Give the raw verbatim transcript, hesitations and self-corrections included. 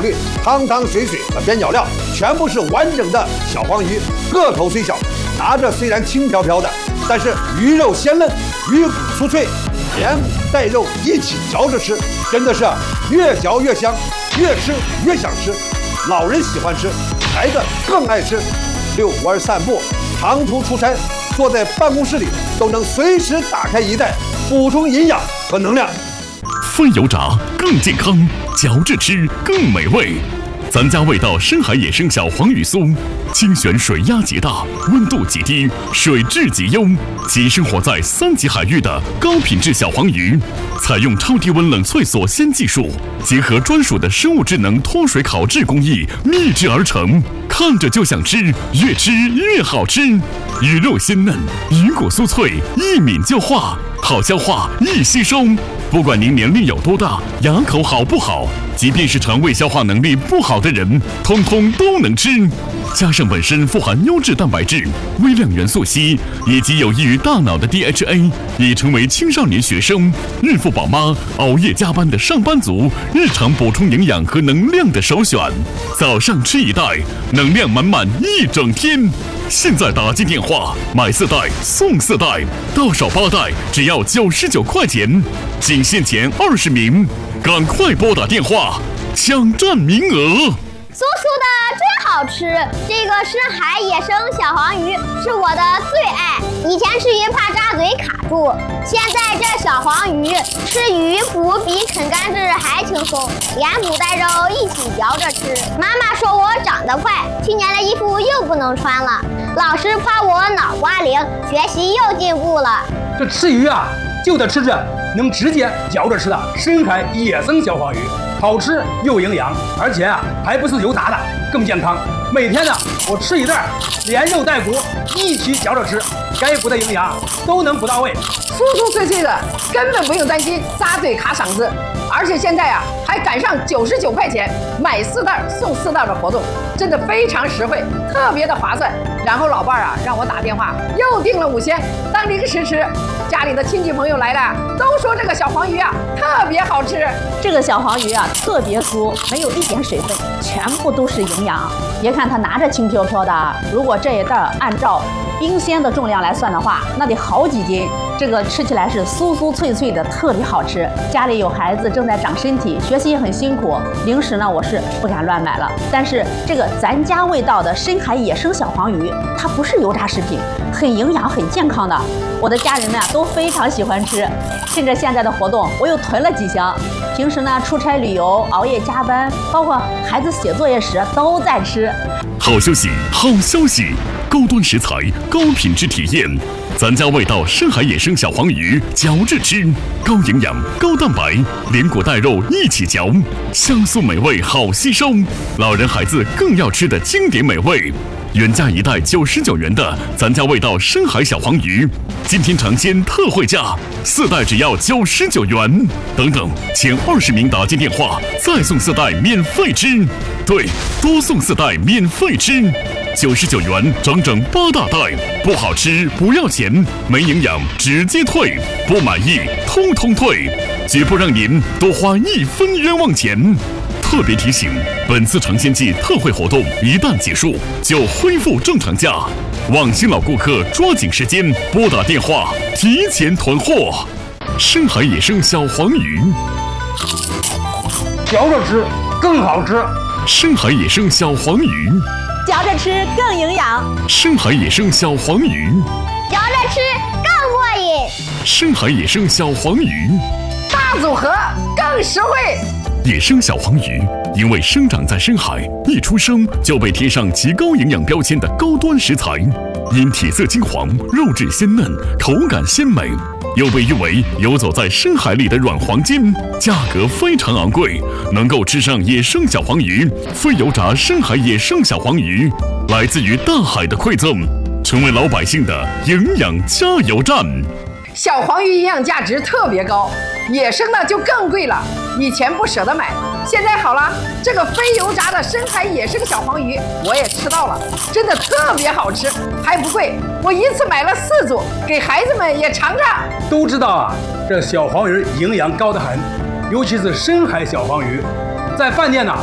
虑汤汤水水和边角料，全部是完整的小黄鱼，个头虽小，拿着虽然轻飘飘的，但是鱼肉鲜嫩，鱼骨酥脆，连骨带肉一起嚼着吃，真的是越嚼越香，越吃越想吃。老人喜欢吃，孩子更爱吃。遛弯散步，长途出差，坐在办公室里都能随时打开一袋，补充营养和能量。 非油炸更健康，嚼着吃更美味。咱家味道深海野生小黄鱼酥，精选水压极大，温度极低，水质极优，即生活在三级海域的高品质小黄鱼，采用超低温冷萃锁鲜技术，结合专属的生物智能脱水烤制工艺秘制而成，看着就想吃，越吃越好吃。鱼肉鲜嫩，鱼骨酥脆，一抿就化，好消化，易吸收。不管您年龄有多大，牙口好不好，即便是肠胃消化能力不好的人，通通都能吃。加上本身富含优质蛋白质、微量元素硒以及有益于大脑的 D H A， 已成为青少年学生、孕妇宝妈、熬夜加班的上班族日常补充营养和能量的首选。早上吃一袋，能量满满一整天。现在打进电话买四袋送四袋，到手八袋只要九十九块钱，仅限前二十名，赶快拨打电话抢占名额。 酥酥的真好吃，这个深海野生小黄鱼是我的最爱。以前吃鱼怕扎嘴卡住，现在这小黄鱼吃鱼骨比啃干枝还轻松，连骨带肉一起嚼着吃。妈妈说我长得快，去年的衣服又不能穿了。老师夸我脑瓜灵，学习又进步了。 这吃鱼啊，就得吃着能直接嚼着吃的深海野生小黄鱼。好吃又营养，而且啊还不是油炸的，更健康。每天呢，我吃一袋，连肉带骨一起嚼着吃，该补的营养都能补到位， 酥酥脆脆的，根本不用担心扎嘴卡嗓子。而且现在啊，还赶上九十九块钱买四袋送四袋的活动，真的非常实惠，特别的划算。然后老伴儿啊让我打电话，又订了五鲜当零食吃。家里的亲戚朋友来了，都说这个小黄鱼啊特别好吃。 这个小黄鱼啊特别酥，没有一点水分，全部都是营养。别看它拿着轻飘飘的，如果这一袋按照冰鲜的重量来算的话，那得好几斤。这个吃起来是酥酥脆脆的，特别好吃。家里有孩子正在长身体，学习也很辛苦，零食呢我是不敢乱买了。但是这个咱家味道的深海野生小黄鱼，它不是油炸食品，很营养很健康的。我的家人们啊都非常喜欢吃。趁着现在的活动，我又囤了几箱。平时呢出差旅游、熬夜加班，包括孩子写作业时都在吃。 好消息，好消息！高端食材，高品质体验。咱家味道深海野生小黄鱼，嚼着吃，高营养、高蛋白，连骨带肉一起嚼，香酥美味，好吸收。老人孩子更要吃的经典美味。原价一袋九十九元的咱家味道深海小黄鱼，今天尝鲜特惠价，四袋只要九十九元。等等，前二十名打进电话，再送四袋免费吃。对，多送四袋免费吃。九十九元整整八大袋，不好吃不要钱，没营养直接退，不满意通通退，绝不让您多花一分冤枉钱。特别提醒，本次尝鲜季特惠活动一旦结束，就恢复正常价。望新老顾客抓紧时间拨打电话，提前囤货。深海野生小黄鱼， 嚼着吃更好吃。 深海野生小黄鱼， 嚼着吃更营养。 深海野生小黄鱼， 嚼着吃更过瘾。 深海野生小黄鱼， 大组合更实惠。 野生小黄鱼因为生长在深海，一出生就被贴上极高营养标签的高端食材，因体色金黄、肉质鲜嫩、口感鲜美，又被誉为游走在深海里的软黄金，价格非常昂贵。能够吃上野生小黄鱼，非油炸深海野生小黄鱼，来自于大海的馈赠，成为老百姓的营养加油站。 小黄鱼营养价值特别高，野生的就更贵了。以前不舍得买，现在好了，这个非油炸的深海野生小黄鱼我也吃到了，真的特别好吃，还不贵。我一次买了四组，给孩子们也尝尝。 都知道啊，这小黄鱼营养高得很，尤其是深海小黄鱼，在饭店呢